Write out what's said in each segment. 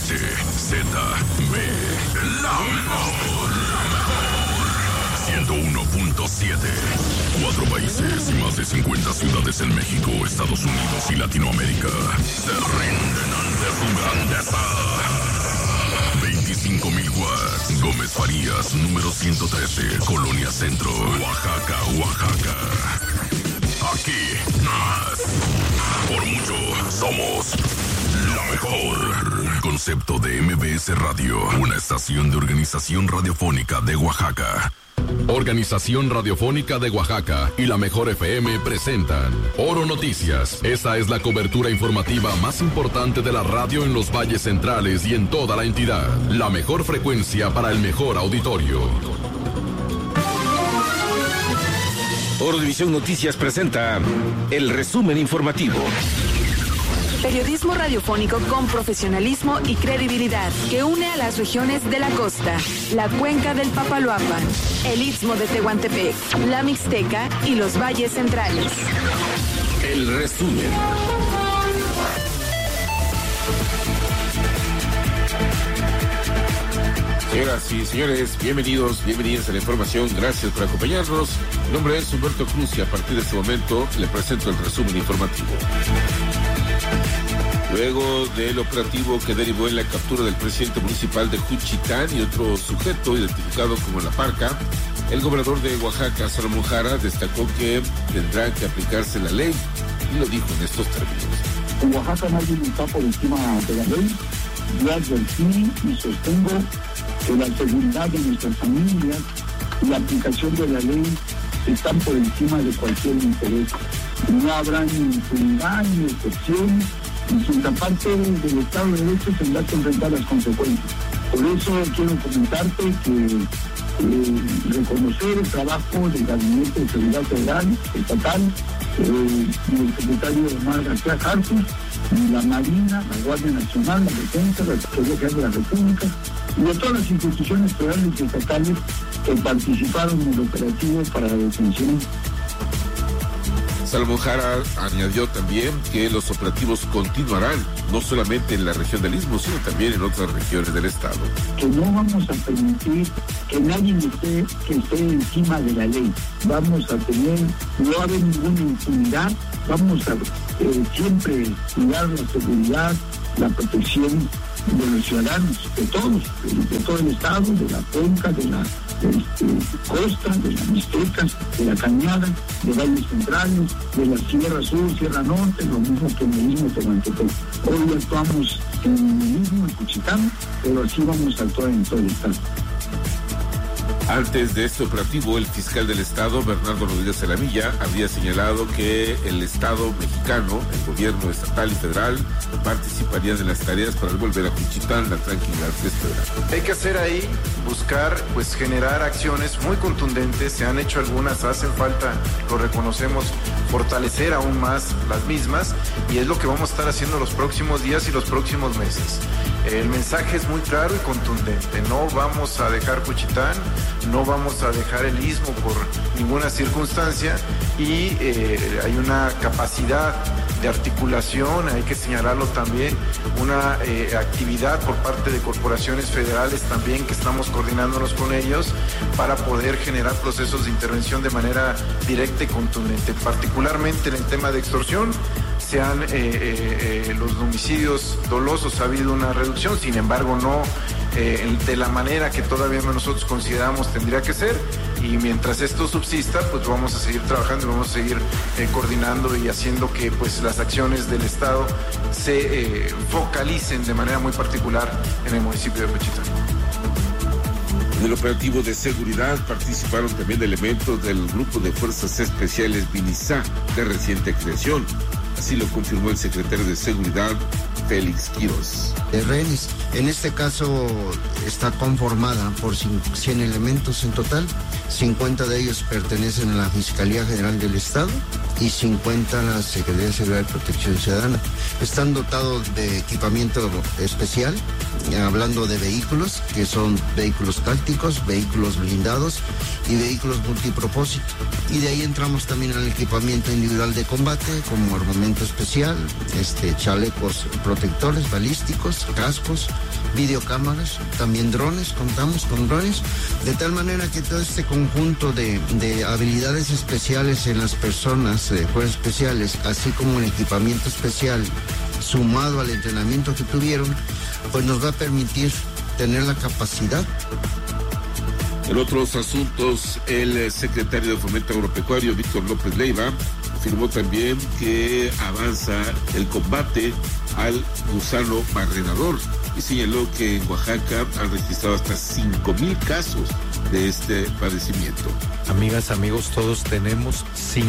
XZB, la mejor. 101.7. 4 países y más de 50 ciudades en México, Estados Unidos y Latinoamérica se rinden ante su grandeza. 25,000 watts. Gómez Farías, número 113, Colonia Centro, Oaxaca, Oaxaca. Aquí más. Por mucho somos la mejor. Concepto de MBS Radio, una estación de Organización Radiofónica de Oaxaca. Organización Radiofónica de Oaxaca y la Mejor FM presentan Oro Noticias. Esta es la cobertura informativa más importante de la radio en los valles centrales y en toda la entidad. La mejor frecuencia para el mejor auditorio. Oro División Noticias presenta el resumen informativo. Periodismo radiofónico con profesionalismo y credibilidad que une a las regiones de la costa, la cuenca del Papaloapan, el istmo de Tehuantepec, la Mixteca y los valles centrales. El resumen. Señoras y señores, bienvenidos a la información. Gracias por acompañarnos. Mi nombre es Humberto Cruz y a partir de este momento le presento el resumen informativo. Luego del operativo que derivó en la captura del presidente municipal de Juchitán y otro sujeto identificado como La Parca, el gobernador de Oaxaca, Salomón Jara, destacó que tendrá que aplicarse la ley y lo dijo en estos términos. En Oaxaca nadie está por encima de la ley. Yo advertí y sostengo que la seguridad de nuestras familias y la aplicación de la ley están por encima de cualquier interés. No habrá ni impunidad ni excepción. Y sin parte del Estado de Derecho tendrá que enfrentar las consecuencias. Por eso quiero comentarte que reconocer el trabajo del Gabinete de Seguridad Federal, estatal, el secretario Omar García Harfuch, la Marina, la Guardia Nacional, la Defensa, la Secretaría General de la República y de todas las instituciones federales y estatales que participaron en el operativo para la detención. Salomón Jara añadió también que los operativos continuarán, no solamente en la región del Istmo, sino también en otras regiones del estado. Que no vamos a permitir que nadie esté encima de la ley. Vamos a tener, no va a haber ninguna impunidad, vamos a siempre cuidar la seguridad, la protección de los ciudadanos, de todos, de todo el estado, de la cuenca, de la costa, de las Mixtecas, de la Cañada, de valles centrales, de la Sierra Sur, Sierra Norte, lo mismo que en el mismo Tehuantepec. Hoy actuamos en el mismo, en Juchitán, pero así vamos a actuar en todo el estado. Antes de este operativo, el fiscal del estado, Bernardo Rodríguez Alamilla, había señalado que el Estado mexicano, el gobierno estatal y federal, participarían en las tareas para devolver a Juchitán la tranquilidad que espera. Hay que hacer ahí, buscar, generar acciones muy contundentes. Se han hecho algunas, hacen falta, lo reconocemos, fortalecer aún más las mismas, y es lo que vamos a estar haciendo los próximos días y los próximos meses. El mensaje es muy claro y contundente. No vamos a dejar Juchitán, no vamos a dejar el istmo por ninguna circunstancia, y hay una capacidad de articulación, hay que señalarlo también, una actividad por parte de corporaciones federales también que estamos coordinándonos con ellos para poder generar procesos de intervención de manera directa y contundente, particularmente en el tema de extorsión. Los homicidios dolosos ha habido una reducción, sin embargo no de la manera que todavía nosotros consideramos tendría que ser, y mientras esto subsista, pues vamos a seguir trabajando y vamos a seguir coordinando y haciendo que las acciones del Estado se focalicen de manera muy particular en el municipio de Juchitán. En el operativo de seguridad participaron también elementos del Grupo de Fuerzas Especiales BINISA, de reciente creación. Así lo confirmó el secretario de Seguridad, Félix Quirós. Rehenes. En este caso está conformada por 100 elementos en total, 50 de ellos pertenecen a la Fiscalía General del Estado y 50 a la Secretaría de Seguridad y Protección Ciudadana. Están dotados de equipamiento especial, hablando de vehículos, que son vehículos tácticos, vehículos blindados y vehículos multipropósito. Y de ahí entramos también al equipamiento individual de combate, como armamento especial, chalecos protectores, balísticos, cascos, videocámaras, también drones, contamos con drones, de tal manera que todo este conjunto de habilidades especiales en las personas, fuerzas especiales, así como el equipamiento especial, sumado al entrenamiento que tuvieron, pues nos va a permitir tener la capacidad. En otros asuntos, el secretario de Fomento Agropecuario, Víctor López Leiva, afirmó también que avanza el combate al gusano barrenador y señaló que en Oaxaca han registrado hasta 5,000 casos de este padecimiento. Amigas, amigos, todos tenemos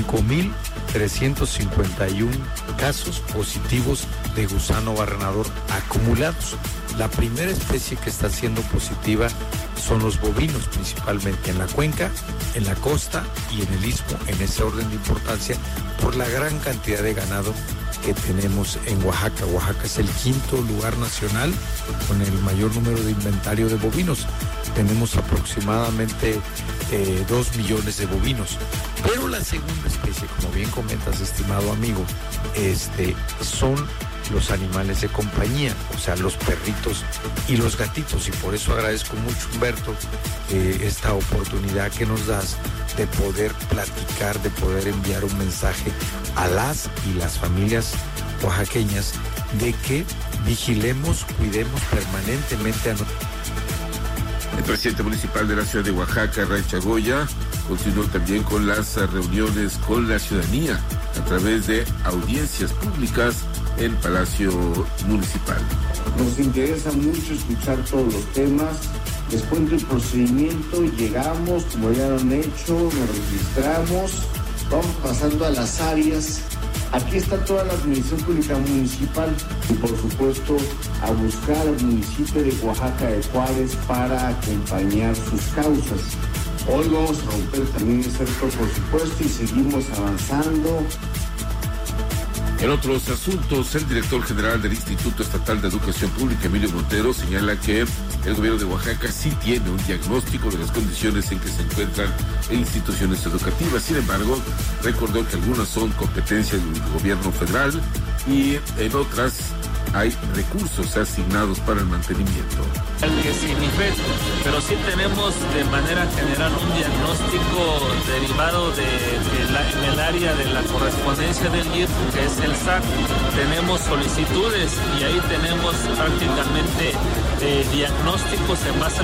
5,351 casos positivos de gusano barrenador acumulados. La primera especie que está siendo positiva son los bovinos, principalmente en la cuenca, en la costa y en el istmo, en ese orden de importancia, por la gran cantidad de ganado que tenemos en Oaxaca. Oaxaca es el 5º lugar nacional con el mayor número de inventario de bovinos. Tenemos aproximadamente 2 millones de bovinos. Pero la segunda especie, como bien comentas, estimado amigo, son los animales de compañía, o sea, los perritos y los gatitos, y por eso agradezco mucho, Humberto, esta oportunidad que nos das de poder platicar, de poder enviar un mensaje a las y las familias oaxaqueñas de que vigilemos, cuidemos permanentemente a nosotros. El presidente municipal de la ciudad de Oaxaca, Ray Chagoya, continuó también con las reuniones con la ciudadanía a través de audiencias públicas en Palacio Municipal. Nos interesa mucho escuchar todos los temas. Después del procedimiento llegamos, como ya lo han hecho, nos registramos, vamos pasando a las áreas. Aquí está toda la administración pública municipal y por supuesto a buscar al municipio de Oaxaca de Juárez para acompañar sus causas. Hoy vamos a romper también ese reto, por supuesto, y seguimos avanzando. En otros asuntos, el director general del Instituto Estatal de Educación Pública, Emilio Montero, señala que el gobierno de Oaxaca sí tiene un diagnóstico de las condiciones en que se encuentran instituciones educativas. Sin embargo, recordó que algunas son competencia del gobierno federal y en otras hay recursos asignados para el mantenimiento. Pero sí tenemos de manera general un diagnóstico derivado en el área de la correspondencia del IRF, que es el SAC. Tenemos solicitudes y ahí tenemos prácticamente diagnósticos en base a